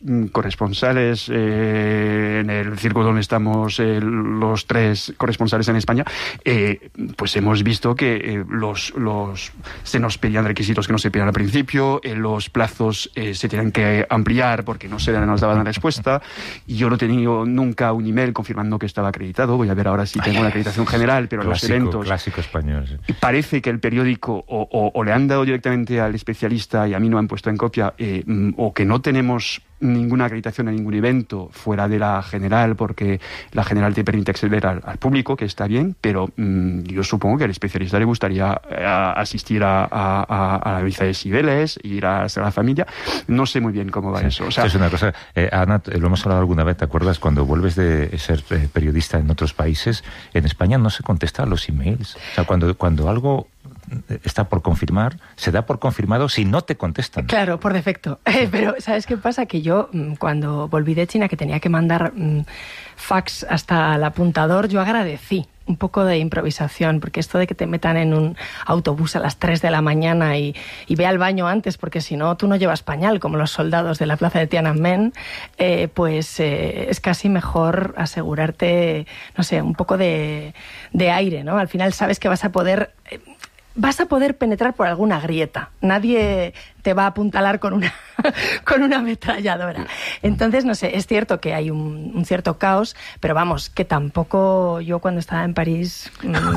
corresponsales en el círculo donde estamos los 3 corresponsales en España, pues hemos visto que se nos pedían requisitos que no se pedían al principio, los plazos se tenían que ampliar porque no se nos daban respuesta. Yo no he tenido nunca un email confirmando que estaba acreditado. Voy a ver ahora si tengo una acreditación general, pero los eventos... Clásico español, sí. Parece que el periódico o le han dado directamente al especialista y a mí no han puesto en copia, o que no tenemos ninguna acreditación a ningún evento fuera de la general, porque la general te permite acceder al público, que está bien, pero yo supongo que al especialista le gustaría asistir a la misa de Cibeles, ir a la familia. No sé muy bien cómo va eso. O sea, es una cosa, Ana, lo hemos hablado alguna vez, ¿te acuerdas? Cuando vuelves de ser periodista en otros países, en España no se contesta a los emails. O sea, cuando algo está por confirmar, se da por confirmado si no te contestan. Claro, por defecto. Pero ¿sabes qué pasa? Que yo, cuando volví de China, que tenía que mandar fax hasta el apuntador, yo agradecí un poco de improvisación, porque esto de que te metan en un autobús a las 3 de la mañana y ve al baño antes, porque si no, tú no llevas pañal, como los soldados de la plaza de Tiananmen, pues es casi mejor asegurarte, no sé, un poco de aire, ¿no? Al final sabes que vas a poder penetrar por alguna grieta. Nadie te va a apuntalar con una ametralladora. Entonces, no sé, es cierto que hay un cierto caos, pero vamos, que tampoco yo cuando estaba en París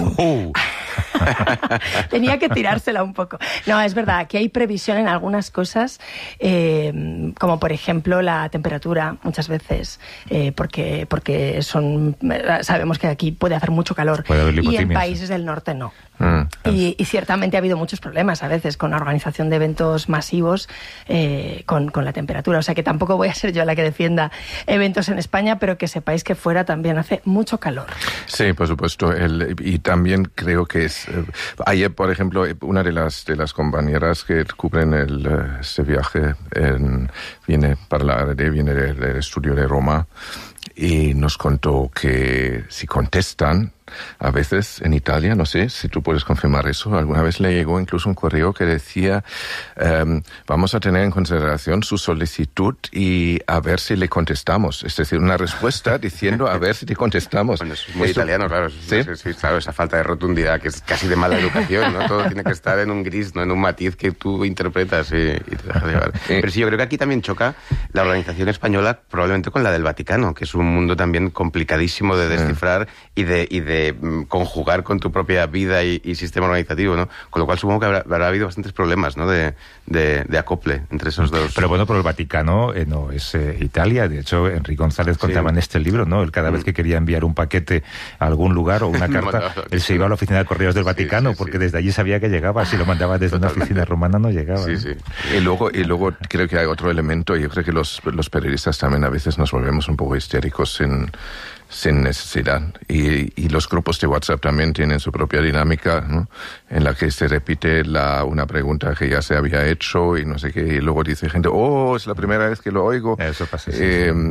tenía que tirársela un poco. No, es verdad, aquí hay previsión en algunas cosas, como por ejemplo la temperatura, muchas veces, porque sabemos que aquí puede hacer mucho calor y en países del norte no. Y ciertamente ha habido muchos problemas a veces con la organización de eventos masivos con la temperatura. O sea que tampoco voy a ser yo la que defienda eventos en España, pero que sepáis que fuera también hace mucho calor. Sí, por supuesto. Y también creo que es... ayer, por ejemplo, una de las compañeras que cubren este viaje viene para la ARD, viene del estudio de Roma, y nos contó que si contestan, a veces en Italia, no sé si tú puedes confirmar eso, alguna vez le llegó incluso un correo que decía vamos a tener en consideración su solicitud y a ver si le contestamos. Es decir, una respuesta diciendo a ver si te contestamos. Bueno, eso es muy italiano, claro. ¿Sí? Sí, claro, esa falta de rotundidad que es casi de mala educación, ¿no? Todo tiene que estar en un gris, ¿no? En un matiz que tú interpretas y te dejas llevar. Pero sí, yo creo que aquí también choca la organización española probablemente con la del Vaticano, que es un mundo también complicadísimo de descifrar y de conjugar con tu propia vida y sistema organizativo, ¿no? Con lo cual supongo que habrá habido bastantes problemas, ¿no? De acople entre esos dos. Pero bueno, por el Vaticano no es Italia. De hecho, Enrique González contaba en este libro, ¿no? Él cada vez que quería enviar un paquete a algún lugar o una carta, él se iba a la oficina de correos del Vaticano porque desde allí sabía que llegaba. Si lo mandaba desde una oficina romana no llegaba. Sí, sí. Y luego creo que hay otro elemento. Yo creo que los periodistas también a veces nos volvemos un poco histéricos sin necesidad. Y los grupos de WhatsApp también tienen su propia dinámica, ¿no? En la que se repite una pregunta que ya se había hecho y no sé qué, y luego dice gente, es la primera vez que lo oigo. Eso pasa, sí.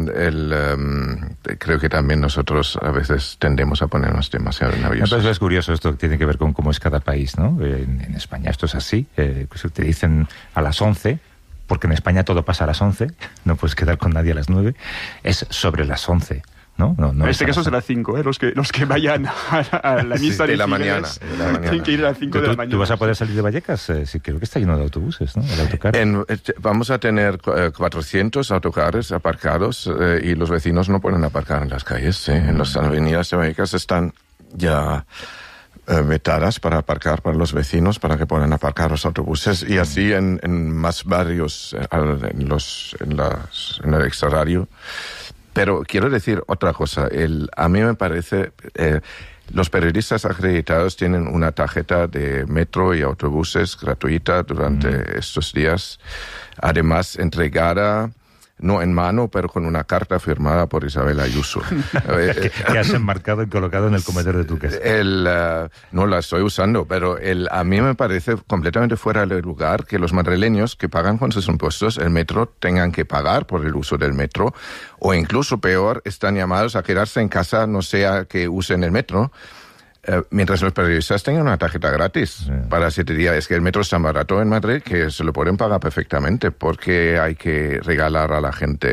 Creo que también nosotros a veces tendemos a ponernos demasiado nerviosos. Entonces es curioso, esto tiene que ver con cómo es cada país, ¿no? En España esto es así, te dicen a las 11, porque en España todo pasa a las 11, no puedes quedar con nadie a las 9, es sobre las 11. No, en este caso será 5, los que vayan a la misa de la mañana. Tienen que ir a las 5 de la mañana. ¿Tú vas a poder salir de Vallecas? Sí, creo que está lleno de autobuses, ¿no? El autocar. Vamos a tener 400 autocares aparcados y los vecinos no pueden aparcar en las calles. En las avenidas de Vallecas están ya vetadas para aparcar para los vecinos, para que puedan aparcar los autobuses, y así en más barrios en el extrarradio. Pero quiero decir otra cosa. A mí me parece... los periodistas acreditados tienen una tarjeta de metro y autobuses gratuita durante estos días. Además, entregada... no en mano, pero con una carta firmada por Isabel Ayuso. Que has enmarcado y colocado en el comedor de tu casa. No la estoy usando, pero a mí me parece completamente fuera de lugar que los madrileños que pagan con sus impuestos el metro tengan que pagar por el uso del metro, o incluso peor, están llamados a quedarse en casa, no sea que usen el metro, mientras los periodistas tengan una tarjeta gratis para 7 días. Es que el metro es tan barato en Madrid que se lo pueden pagar perfectamente, porque hay que regalar a la gente